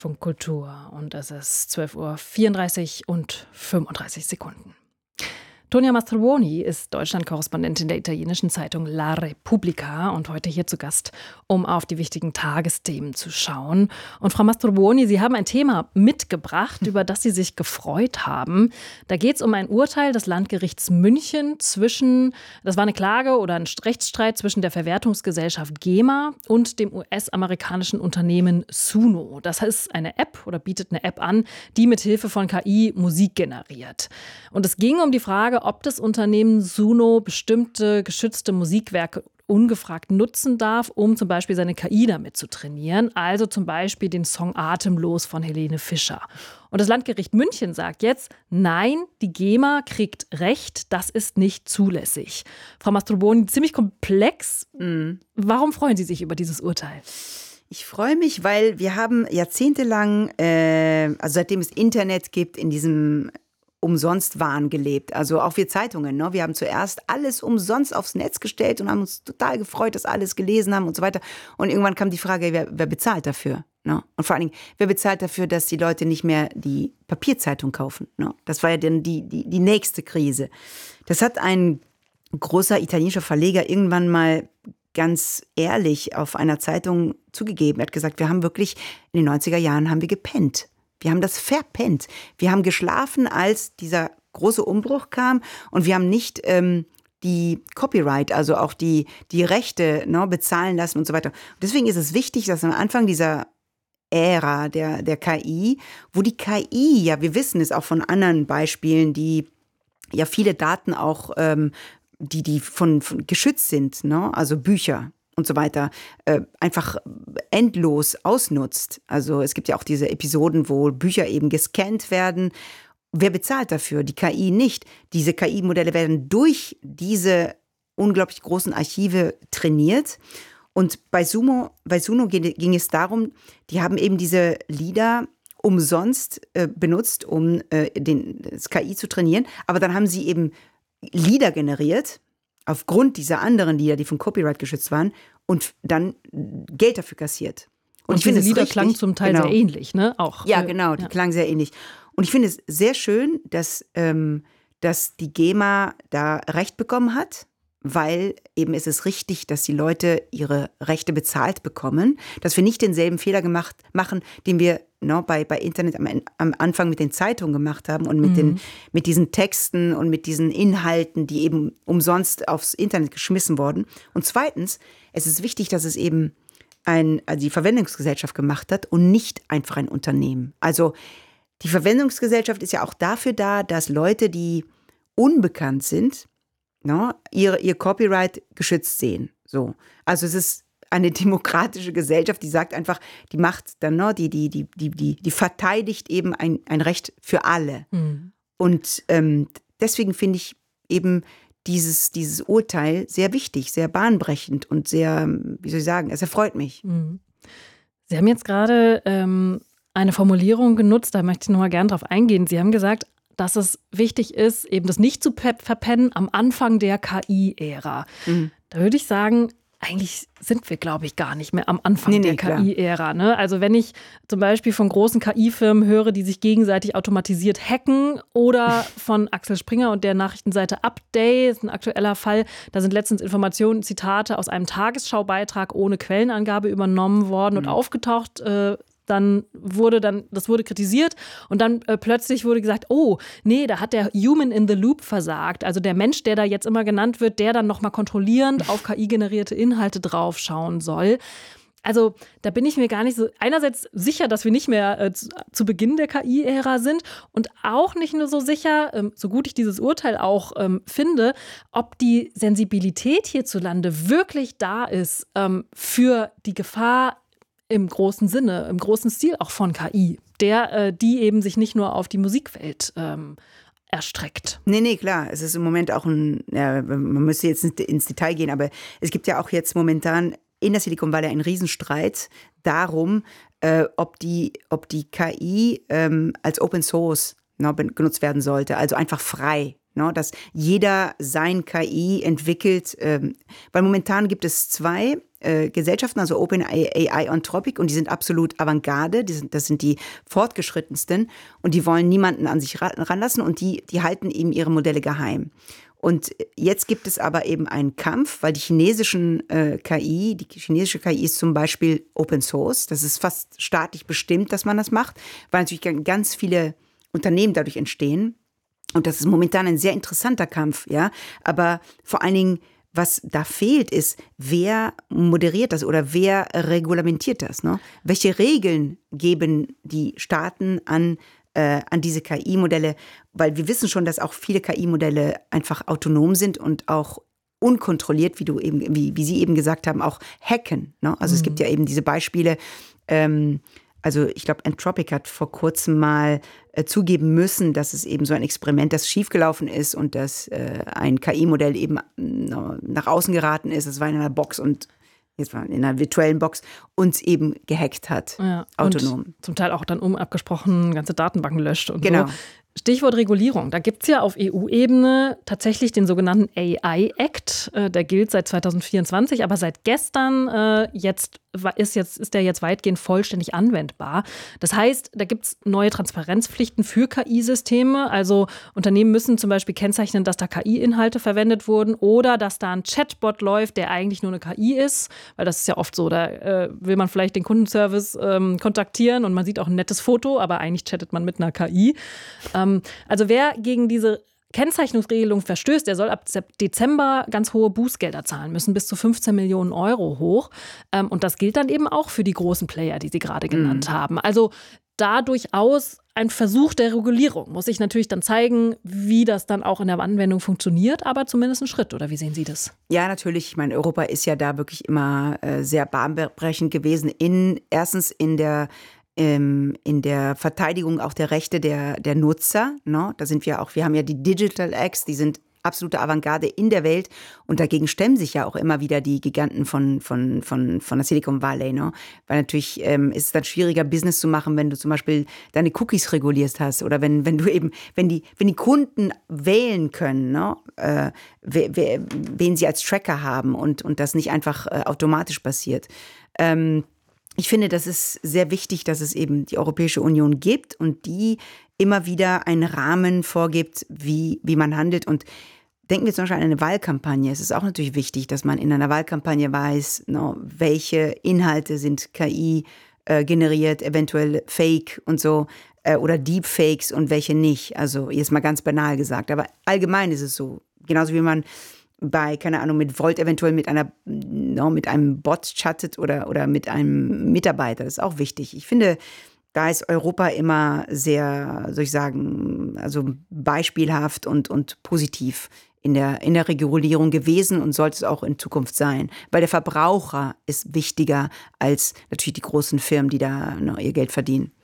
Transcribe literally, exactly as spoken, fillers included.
Funk Kultur und es ist zwölf Uhr vierunddreißig und fünfunddreißig Sekunden. Tonia Mastrobuoni ist Deutschland-Korrespondentin der italienischen Zeitung La Repubblica und heute hier zu Gast, um auf die wichtigen Tagesthemen zu schauen. Und Frau Mastrobuoni, Sie haben ein Thema mitgebracht, über das Sie sich gefreut haben. Da geht es um ein Urteil des Landgerichts München zwischen, das war eine Klage oder ein Rechtsstreit zwischen der Verwertungsgesellschaft GEMA und dem U S-amerikanischen Unternehmen Suno. Das ist eine App oder bietet eine App an, die mit Hilfe von K I Musik generiert. Und es ging um die Frage, ob das Unternehmen Suno bestimmte geschützte Musikwerke ungefragt nutzen darf, um zum Beispiel seine K I damit zu trainieren. Also zum Beispiel den Song Atemlos von Helene Fischer. Und das Landgericht München sagt jetzt, nein, die GEMA kriegt Recht, das ist nicht zulässig. Frau Mastrobuoni, ziemlich komplex. Mhm. Warum freuen Sie sich über dieses Urteil? Ich freue mich, weil wir haben jahrzehntelang, äh, also seitdem es Internet gibt, in diesem Umsonstwahn gelebt. Also auch wir Zeitungen. Ne? Wir haben zuerst alles umsonst aufs Netz gestellt und haben uns total gefreut, dass alles gelesen haben und so weiter. Und irgendwann kam die Frage, wer, wer bezahlt dafür? Ne? Und vor allen Dingen, wer bezahlt dafür, dass die Leute nicht mehr die Papierzeitung kaufen? Ne? Das war ja dann die, die, die nächste Krise. Das hat ein großer italienischer Verleger irgendwann mal ganz ehrlich auf einer Zeitung zugegeben. Er hat gesagt, wir haben wirklich, in den neunziger Jahren haben wir gepennt. Wir haben das verpennt. Wir haben geschlafen, als dieser große Umbruch kam und wir haben nicht ähm, die Copyright, also auch die, die Rechte ne, bezahlen lassen und so weiter. Und deswegen ist es wichtig, dass am Anfang dieser Ära der, der K I, wo die K I, ja wir wissen es auch von anderen Beispielen, die ja viele Daten auch, ähm, die, die von, von geschützt sind, ne, also Bücher und so weiter, äh, einfach endlos ausnutzt. Also es gibt ja auch diese Episoden, wo Bücher eben gescannt werden. Wer bezahlt dafür? Die K I nicht. Diese K I-Modelle werden durch diese unglaublich großen Archive trainiert. Und bei Sumo, bei Suno ging es darum, die haben eben diese Lieder umsonst äh, benutzt, um äh, den, das K I zu trainieren. Aber dann haben sie eben Lieder generiert, aufgrund dieser anderen Lieder, die von Copyright geschützt waren, und dann Geld dafür kassiert. Und, und ich finde, die Lieder klangen zum Teil genau. sehr ähnlich, ne? Auch. Ja, genau, die ja. klangen sehr ähnlich. Und ich finde es sehr schön, dass, ähm, dass die GEMA da Recht bekommen hat, weil eben ist es richtig, dass die Leute ihre Rechte bezahlt bekommen, dass wir nicht denselben Fehler gemacht machen, den wir no, bei, bei Internet am, am Anfang mit den Zeitungen gemacht haben und mit, mhm. den, mit diesen Texten und mit diesen Inhalten, die eben umsonst aufs Internet geschmissen wurden. Und zweitens, es ist wichtig, dass es eben ein, also die Verwendungsgesellschaft gemacht hat und nicht einfach ein Unternehmen. Also die Verwendungsgesellschaft ist ja auch dafür da, dass Leute, die unbekannt sind, no, ihr, ihr Copyright geschützt sehen. So. Also es ist eine demokratische Gesellschaft, die sagt einfach, die macht dann, no, die, die, die, die, die, die verteidigt eben ein, ein Recht für alle. Mhm. Und ähm, deswegen finde ich eben dieses, dieses Urteil sehr wichtig, sehr bahnbrechend und sehr, wie soll ich sagen, es erfreut mich. Mhm. Sie haben jetzt gerade ähm, eine Formulierung genutzt, da möchte ich noch mal gerne drauf eingehen. Sie haben gesagt, dass es wichtig ist, eben das nicht zu verpennen am Anfang der K I-Ära. Mhm. Da würde ich sagen, eigentlich sind wir, glaube ich, gar nicht mehr am Anfang nee, der nee, K I-Ära. Ne? Also wenn ich zum Beispiel von großen K I-Firmen höre, die sich gegenseitig automatisiert hacken oder von Axel Springer und der Nachrichtenseite Update, ist ein aktueller Fall, da sind letztens Informationen, Zitate aus einem Tagesschaubeitrag ohne Quellenangabe übernommen worden mhm. und aufgetaucht. Äh, Dann wurde dann, das wurde kritisiert und dann äh, plötzlich wurde gesagt, oh, nee, da hat der Human in the Loop versagt. Also der Mensch, der da jetzt immer genannt wird, der dann nochmal kontrollierend auf K I-generierte Inhalte draufschauen soll. Also da bin ich mir gar nicht so einerseits sicher, dass wir nicht mehr äh, zu, zu Beginn der K I-Ära sind und auch nicht nur so sicher, ähm, so gut ich dieses Urteil auch ähm, finde, ob die Sensibilität hierzulande wirklich da ist ähm, für die Gefahr im großen Sinne, im großen Stil auch von K I, der, äh, die eben sich nicht nur auf die Musikwelt ähm, erstreckt. Nee, nee, klar. Es ist im Moment auch ein, ja, man müsste jetzt nicht ins Detail gehen, aber es gibt ja auch jetzt momentan in der Silicon Valley einen Riesenstreit darum, äh, ob die, ob die K I ähm, als Open Source no, genutzt werden sollte, also einfach frei. No, dass jeder sein K I entwickelt, ähm, weil momentan gibt es zwei äh, Gesellschaften, also OpenAI und Anthropic, und die sind absolut Avantgarde, die sind, das sind die fortgeschrittensten und die wollen niemanden an sich ranlassen und die, die halten eben ihre Modelle geheim. Und jetzt gibt es aber eben einen Kampf, weil die chinesischen äh, K I, die chinesische K I ist zum Beispiel Open Source, das ist fast staatlich bestimmt, dass man das macht, weil natürlich ganz viele Unternehmen dadurch entstehen. Und das ist momentan ein sehr interessanter Kampf, ja. Aber vor allen Dingen, was da fehlt, ist, wer moderiert das oder wer regulamentiert das, ne? Welche Regeln geben die Staaten an, äh, an diese K I-Modelle? Weil wir wissen schon, dass auch viele K I-Modelle einfach autonom sind und auch unkontrolliert, wie du eben, wie, wie Sie eben gesagt haben, auch hacken, ne? Also mhm. es gibt ja eben diese Beispiele, ähm, also ich glaube, Anthropic hat vor kurzem mal äh, zugeben müssen, dass es eben so ein Experiment, das schiefgelaufen ist und dass äh, ein K I-Modell eben äh, nach außen geraten ist. Es war in einer Box und jetzt war in einer virtuellen Box uns eben gehackt hat, ja, autonom. Und zum Teil auch dann unabgesprochen ganze Datenbanken löscht und genau. so. Stichwort Regulierung. Da gibt es ja auf E U-Ebene tatsächlich den sogenannten A I-Act. Der gilt seit zwanzig vierundzwanzig, aber seit gestern äh, jetzt ist, jetzt ist der jetzt weitgehend vollständig anwendbar. Das heißt, da gibt es neue Transparenzpflichten für K I-Systeme. Also Unternehmen müssen zum Beispiel kennzeichnen, dass da K I-Inhalte verwendet wurden oder dass da ein Chatbot läuft, der eigentlich nur eine K I ist. Weil das ist ja oft so, da äh, will man vielleicht den Kundenservice ähm, kontaktieren und man sieht auch ein nettes Foto, aber eigentlich chattet man mit einer K I. Ähm, also wer gegen diese Kennzeichnungsregelung verstößt, der soll ab Dezember ganz hohe Bußgelder zahlen müssen, bis zu fünfzehn Millionen Euro hoch. Ähm, und das gilt dann eben auch für die großen Player, die Sie gerade genannt mhm. haben. Also da durchaus ein Versuch der Regulierung. Muss sich natürlich dann zeigen, wie das dann auch in der Anwendung funktioniert, aber zumindest ein Schritt. Oder wie sehen Sie das? Ja, natürlich. Ich meine, Europa ist ja da wirklich immer äh, sehr bahnbrechend gewesen. In, erstens in der in der Verteidigung auch der Rechte der, der Nutzer. Ne? Da sind wir auch, wir haben ja die Digital Acts, die sind absolute Avantgarde in der Welt und dagegen stemmen sich ja auch immer wieder die Giganten von, von, von, von der Silicon Valley. Ne? Weil natürlich ähm, ist es dann schwieriger, Business zu machen, wenn du zum Beispiel deine Cookies regulierst hast oder wenn, wenn du eben, wenn die, wenn die Kunden wählen können, ne? äh, wer, wer, wen sie als Tracker haben und, und das nicht einfach äh, automatisch passiert. Ähm, Ich finde, das ist sehr wichtig, dass es eben die Europäische Union gibt und die immer wieder einen Rahmen vorgibt, wie, wie man handelt. Und denken wir zum Beispiel an eine Wahlkampagne. Es ist auch natürlich wichtig, dass man in einer Wahlkampagne weiß, no, welche Inhalte sind K I äh, generiert, eventuell Fake und so äh, oder Deepfakes und welche nicht. Also jetzt mal ganz banal gesagt. Aber allgemein ist es so. Genauso wie man bei, keine Ahnung, mit Volt eventuell mit einer, no, mit einem Bot chattet oder, oder mit einem Mitarbeiter. Das ist auch wichtig. Ich finde, da ist Europa immer sehr, soll ich sagen, also beispielhaft und, und positiv in der, in der Regulierung gewesen und sollte es auch in Zukunft sein. Weil der Verbraucher ist wichtiger als natürlich die großen Firmen, die da no, ihr Geld verdienen.